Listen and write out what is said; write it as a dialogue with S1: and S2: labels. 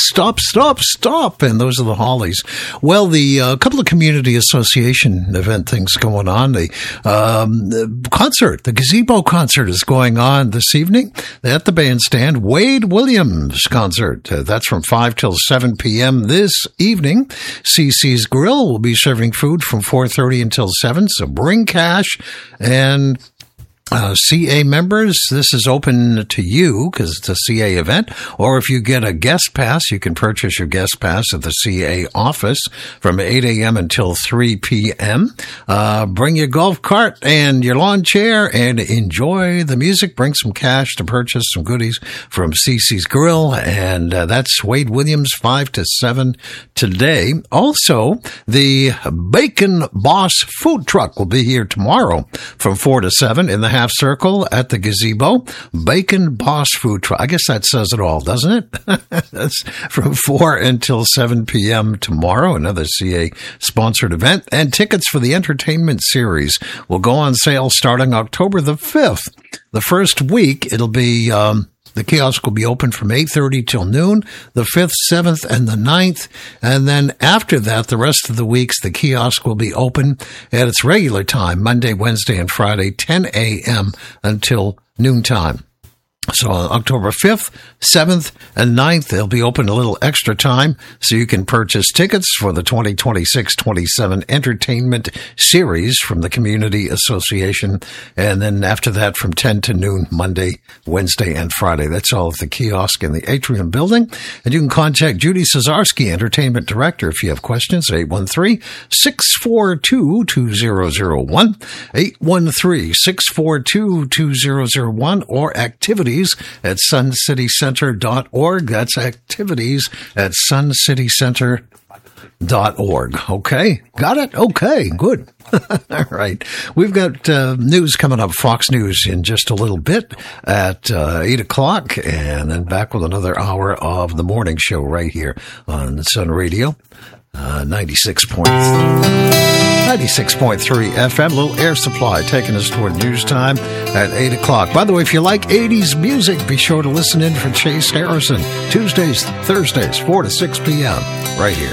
S1: stop. And those are the Hollies. Well, the couple of community association event things going on. The concert, the Gazebo concert is going on this evening at the bandstand. Wade Williams concert. That's from 5 till 7 p.m. this evening. CC's Grill will be serving food from 4:30 until 7. So bring cash and CA members, this is open to you because it's a CA event. Or if you get a guest pass, you can purchase your guest pass at the CA office from 8 a.m. until 3 p.m. Bring your golf cart and your lawn chair and enjoy the music. Bring some cash to purchase some goodies from CC's Grill. And that's Wade Williams, 5 to 7 today. Also, the Bacon Boss food truck will be here tomorrow from 4 to 7 in the half circle at the Gazebo. Bacon Boss food truck. I guess that says it all, doesn't it? That's from 4 until 7 p.m. tomorrow. Another CA sponsored event. And tickets for the entertainment series will go on sale starting October the 5th. The first week, it'll be, the kiosk will be open from 8:30 till noon, the 5th, 7th, and the 9th. And then after that, the rest of the weeks, the kiosk will be open at its regular time, Monday, Wednesday, and Friday, 10 a.m. until noontime. So on October 5th, 7th, and 9th, they'll be open a little extra time so you can purchase tickets for the 2026-27 Entertainment Series from the Community Association. And then after that, from 10 to noon, Monday, Wednesday, and Friday. That's all at the kiosk in the Atrium Building. And you can contact Judy Cesarski, Entertainment Director, if you have questions, 813-642-2001, 813-642-2001, or activities at suncitycenter.org. That's activities at suncitycenter.org. Okay. Got it? Okay. Good. All right. We've got news coming up, Fox News, in just a little bit at 8 o'clock, and then back with another hour of the morning show right here on Sun Radio. 96.3 FM, little air supply taking us toward news time at 8 o'clock. By the way, if you like 80s music, be sure to listen in for Chase Harrison, Tuesdays, Thursdays, 4 to 6 p.m. right here.